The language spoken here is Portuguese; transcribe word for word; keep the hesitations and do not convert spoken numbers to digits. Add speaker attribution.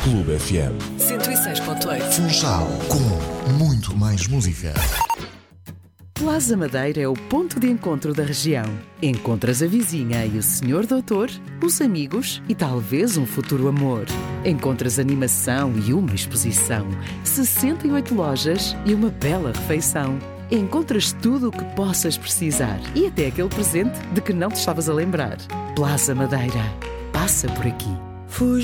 Speaker 1: Clube F M.
Speaker 2: cento e seis ponto oito.
Speaker 1: Funchal, com muito mais música.
Speaker 3: Plaza Madeira é o ponto de encontro da região. Encontras a vizinha e o senhor doutor, os amigos e talvez um futuro amor. Encontras animação e uma exposição, sessenta e oito lojas e uma bela refeição. Encontras tudo o que possas precisar e até aquele presente de que não te estavas a lembrar. Plaza Madeira. Passa por aqui.
Speaker 2: Fugi.